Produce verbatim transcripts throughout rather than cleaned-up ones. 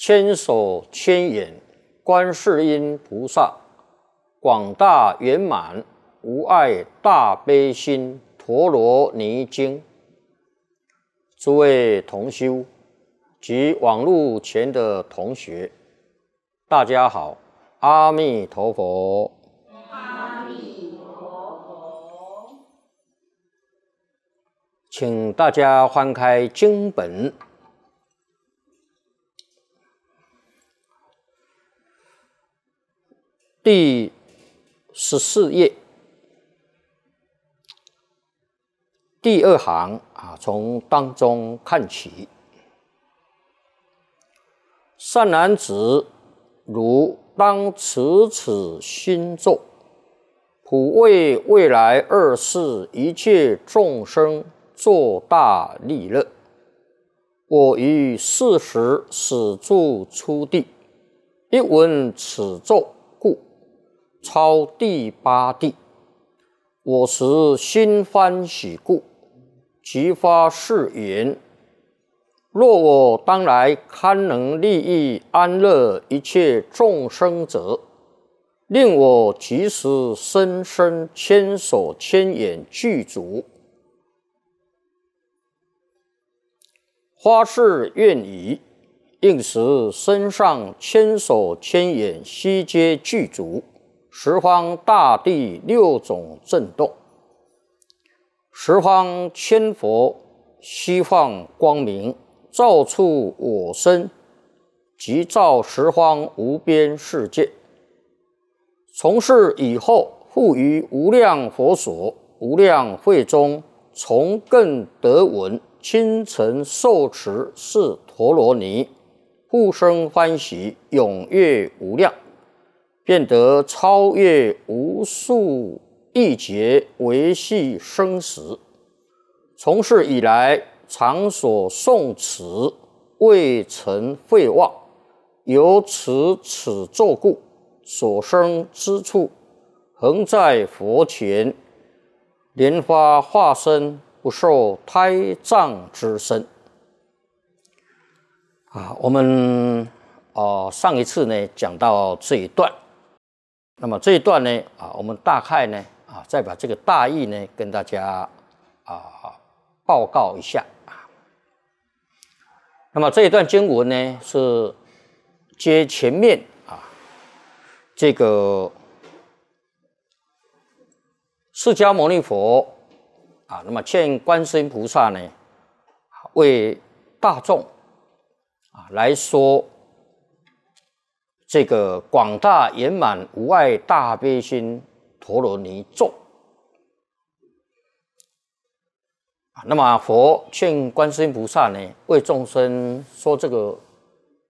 千手千眼观世音菩萨，广大圆满无碍大悲心陀罗尼经。诸位同修及网络前的同学，大家好，阿弥陀佛。 阿弥陀佛。 请大家翻开经本第十四页第二行啊，从当中看起。善男子，汝当持此心咒，普为未来二世一切众生作大利乐。我于是时始住初地，一闻此咒故，超第八地。我时心欢喜故，即发誓言：若我当来堪能利益安乐一切众生者，令我即时身身千手千眼具足。发誓愿已，应时身上千手千眼悉皆具足，十方大地六种震动，十方千佛悉放光明，照出我身，即照十方无边世界。从事以后，复于无量佛所、无量会中，从更得闻亲承受持是陀罗尼，复生欢喜，踊跃无量，便得超越无数亿劫维系生死。从事以来，常所诵持，未曾废忘。由持此咒故，所生之处，恒在佛前，莲花化身，不受胎藏之身。啊，我们呃上一次呢讲到这一段，那么这一段呢啊，我们大概呢啊再把这个大意呢跟大家啊报告一下啊。那么这一段经文呢是接前面啊这个释迦牟尼佛啊，那么劝观世音菩萨呢为大众啊来说这个广大圆满无碍大悲心陀罗尼咒。那么佛劝观世音菩萨呢为众生说这个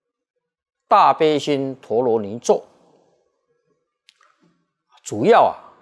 大悲心陀罗尼咒，主要啊